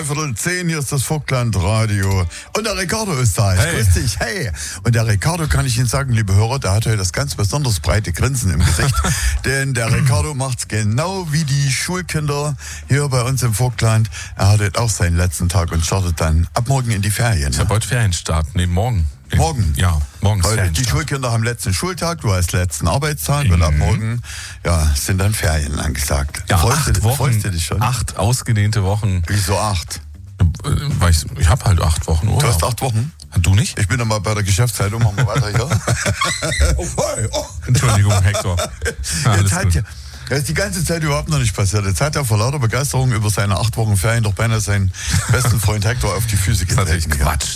Viertel 10, hier ist das Vogtland-Radio. Und der Ricardo ist da. Ich grüß dich. Hey. Und der Ricardo, kann ich Ihnen sagen, liebe Hörer, der hat heute das ganz besonders breite Grinsen im Gesicht. Denn der Ricardo macht's genau wie die Schulkinder hier bei uns im Vogtland. Er hat heute auch seinen letzten Tag und startet dann ab morgen in die Ferien. Ich habe heute Ferienstart. Nee, morgen. Morgen? Ja, morgen ist heute, Ferienstart. die Schulkinder haben letzten Schultag, du hast letzten Arbeitstag und ab morgen sind dann Ferien angesagt. Ja, freust du dich schon? 8 ausgedehnte Wochen. Wieso 8? Ich habe halt 8 Wochen Urlaub. Du hast 8 Wochen? Du nicht? Ich bin dann mal bei der Geschäftszeitung, machen wir weiter hier. Entschuldigung, Hector. Das ist die ganze Zeit überhaupt noch nicht passiert. Jetzt hat er vor lauter Begeisterung über seine 8 Wochen Ferien doch beinahe seinen besten Freund Hector auf die Füße getreten. Das ist natürlich Quatsch.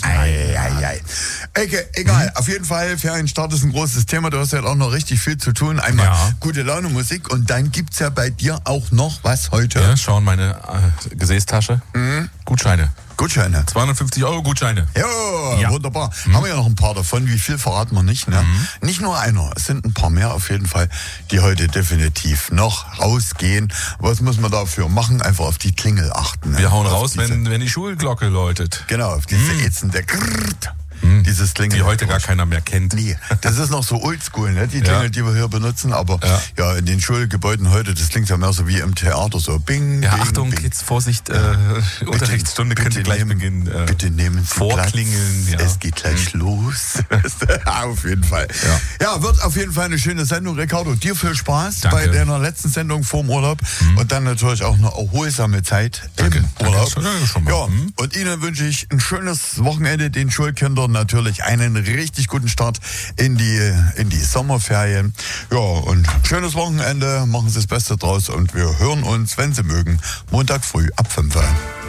Egal, auf jeden Fall, Ferienstart ist ein großes Thema. Du hast ja auch noch richtig viel zu tun. Einmal gute Laune Musik und dann gibt's ja bei dir auch noch was heute. Ja, schau in meine Gesäßtasche. Gutscheine. 250 € Gutscheine. Ja, wunderbar. Haben wir ja noch ein paar davon. Wie viel verraten wir nicht, ne? Nicht nur einer, es sind ein paar mehr auf jeden Fall, die heute definitiv noch rausgehen. Was muss man dafür machen? Einfach auf die Klingel achten. Ne? Wir hauen raus, wenn die Schulglocke läutet. Genau, auf diese ätzende dieses Klingel. Die heute gar keiner mehr kennt. Nee, das ist noch so oldschool, ne? Die Klingel, die wir hier benutzen, aber in den Schulgebäuden heute, das klingt ja mehr so wie im Theater, so bing, ja, bing, Achtung, bing. Kids, Vorsicht, Unterrichtsstunde könnte gleich beginnen. Bitte nehmen Sie vorklingeln. Platz. Es geht gleich los. Auf jeden Fall. Ja, wird auf jeden Fall eine schöne Sendung. Ricardo, dir viel Spaß bei deiner letzten Sendung vorm Urlaub und dann natürlich auch eine erholsame Zeit im Urlaub. Und Ihnen wünsche ich ein schönes Wochenende, den Schulkindern natürlich einen richtig guten Start in die Sommerferien. Ja, und schönes Wochenende, machen Sie das Beste draus und wir hören uns, wenn Sie mögen, Montag früh ab 5 Uhr.